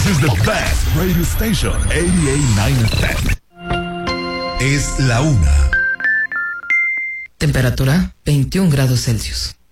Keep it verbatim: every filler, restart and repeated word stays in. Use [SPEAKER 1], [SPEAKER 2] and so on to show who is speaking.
[SPEAKER 1] This is the best radio station, ochenta y nueve F M. Es la una.
[SPEAKER 2] Temperatura veintiún grados Celsius.